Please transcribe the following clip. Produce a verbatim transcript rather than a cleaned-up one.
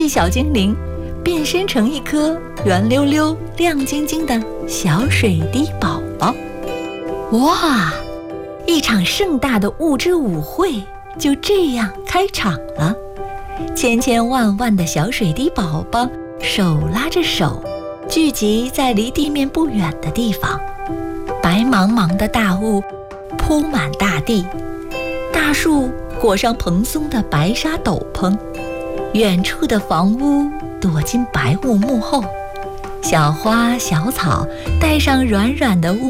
小精灵变身成一颗圆溜溜、亮晶晶的小水滴宝宝。哇！一场盛大的物质舞会就这样开场了。千千万万的小水滴宝宝手拉着手，聚集在离地面不远的地方。白茫茫的大雾铺满大地，大树裹上蓬松的白纱斗篷，远处的房屋躲进白雾幕后，小花小草带上软软的雾